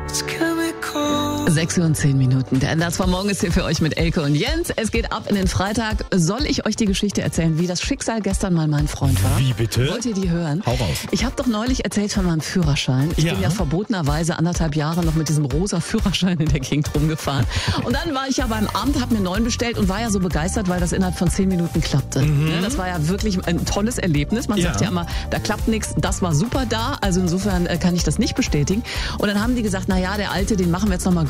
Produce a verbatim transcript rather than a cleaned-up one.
sechs Uhr und zehn Minuten. Der Anders von morgen ist hier für euch mit Elke und Jens. Es geht ab in den Freitag. Soll ich euch die Geschichte erzählen, wie das Schicksal gestern mal mein Freund war? Wie bitte? Wollt ihr die hören? Hau raus. Ich habe doch neulich erzählt von meinem Führerschein. Ich Ja. bin ja verbotenerweise anderthalb Jahre noch mit diesem rosa Führerschein in der Gegend rumgefahren. Und dann war ich ja beim Amt, habe mir einen neuen bestellt und war ja so begeistert, weil das innerhalb von zehn Minuten klappte. Mhm. Ja, das war ja wirklich ein tolles Erlebnis. Man Ja. sagt ja immer, da klappt nichts. Das war super da. Also insofern äh, kann ich das nicht bestätigen. Und dann haben die gesagt, na ja, der Alte, den machen wir jetzt noch mal